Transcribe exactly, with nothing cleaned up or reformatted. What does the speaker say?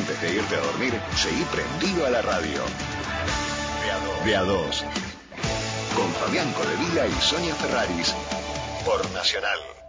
antes de irte a dormir, seguí prendido a la radio. De a dos. Con Fabián Codevila y Sonia Ferraris. Por Nacional.